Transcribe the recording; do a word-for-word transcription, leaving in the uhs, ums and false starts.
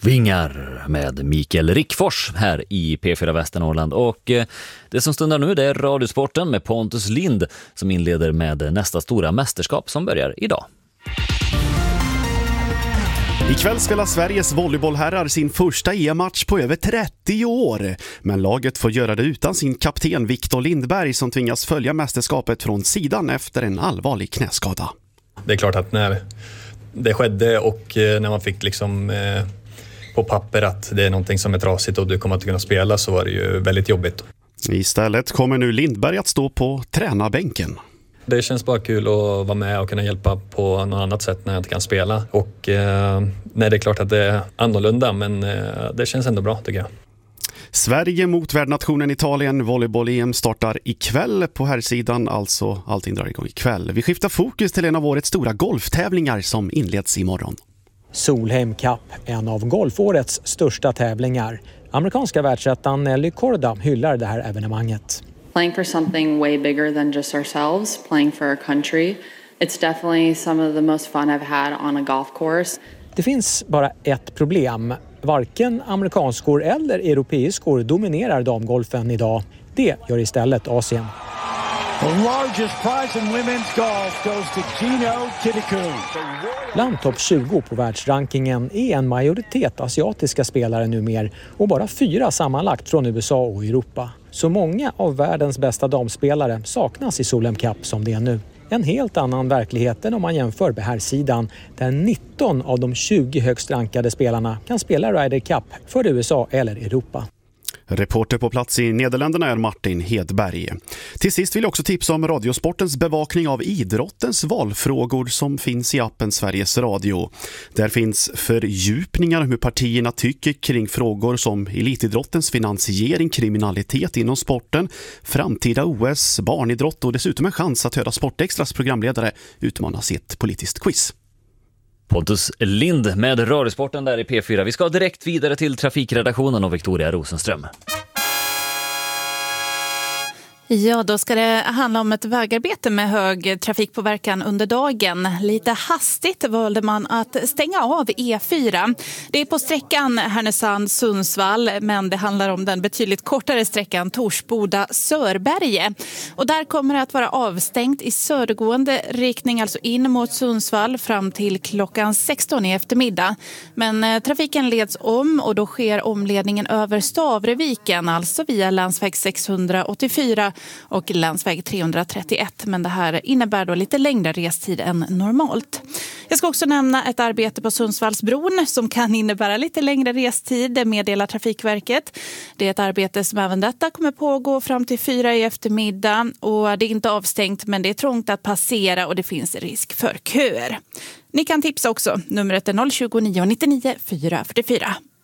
Vingar med Mikael Rickfors här i P fyra Västernorrland. Och det som stundar nu, det är Radiosporten med Pontus Lind som inleder med nästa stora mästerskap som börjar idag. Ikväll spelar Sveriges volleybollherrar sin första E M-match på över trettio år. Men laget får göra det utan sin kapten Viktor Lindberg som tvingas följa mästerskapet från sidan efter en allvarlig knäskada. Det är klart att när det skedde och när man fick liksom eh, på papper att det är någonting som är trasigt och du kommer att kunna spela, så var det ju väldigt jobbigt. Istället kommer nu Lindberg att stå på tränarbänken. Det känns bara kul att vara med och kunna hjälpa på något annat sätt när jag inte kan spela. Och eh, nej, det är klart att det är annorlunda, men eh, det känns ändå bra tycker jag. Sverige mot värdnationen Italien. Volleyboll-E M startar ikväll på här sidan, alltså allting drar igång ikväll. Vi skiftar fokus till en av årets stora golftävlingar som inleds imorgon. Solheim Cup, en av golfårets största tävlingar. Amerikanska världsettan Nelly Korda hyllar det här evenemanget. Playing for something way bigger than just ourselves, playing for our country. It's definitely some of the most fun I've had on a golf course. Det finns bara ett problem. Varken amerikanskor eller europeiskor dominerar damgolfen idag. Det gör istället Asien. The largest prize in women's golf goes to Gino Kiddikun. Bland topp tjugo på världsrankingen är en majoritet asiatiska spelare numera och bara fyra sammanlagt från U S A och Europa. Så många av världens bästa damspelare saknas i Solheim Cup som det är nu. En helt annan verklighet än om man jämför med här sidan, där nitton av de tjugo högst rankade spelarna kan spela Ryder Cup för U S A eller Europa. Reporter på plats i Nederländerna är Martin Hedberg. Till sist vill jag också tipsa om Radiosportens bevakning av idrottens valfrågor som finns i appen Sveriges Radio. Där finns fördjupningar om hur partierna tycker kring frågor som elitidrottens finansiering, kriminalitet inom sporten, framtida O S, barnidrott och dessutom en chans att höra Sportextras programledare utmanas i ett politiskt quiz. Pontus Lind med Radiosporten där i P fyra. Vi ska direkt vidare till trafikredaktionen och Victoria Rosenström. Ja, då ska det handla om ett vägarbete med hög trafikpåverkan under dagen. Lite hastigt valde man att stänga av E fyra. Det är på sträckan Härnösand-Sundsvall, men det handlar om den betydligt kortare sträckan Torsboda-Sörberge. Och där kommer det att vara avstängt i södergående riktning, alltså in mot Sundsvall fram till klockan sexton i eftermiddag. Men eh, trafiken leds om och då sker omledningen över Stavreviken, alltså via länsväg sexhundraåttiofyra och länsväg trehundratrettioett, men det här innebär då lite längre restid än normalt. Jag ska också nämna ett arbete på Sundsvallsbron som kan innebära lite längre restid, meddelar Trafikverket. Det är ett arbete som även detta kommer pågå fram till fyra i eftermiddag och det är inte avstängt, men det är trångt att passera och det finns risk för köer. Ni kan tipsa också. Numret är noll tjugonio nittionio fyra fyrtiofyra.